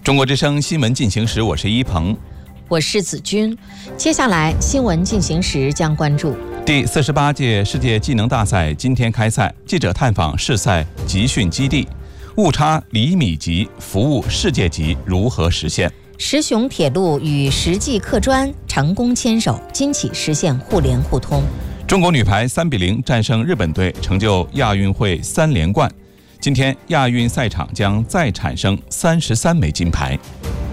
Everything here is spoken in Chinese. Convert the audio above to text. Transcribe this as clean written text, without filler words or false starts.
中国之声新闻进行时，我是一鹏， 我是子君。接下来新闻进行时将关注第48届世界技能大赛今天开赛，记者探访试赛集训基地，误差厘米级服务世界级如何实现？ 石雄铁路与实际客专成功牵手，今起实现互联互通。 中国女排3-0战胜日本队，成就亚运会3连冠。今天亚运赛场将再产生33枚金牌。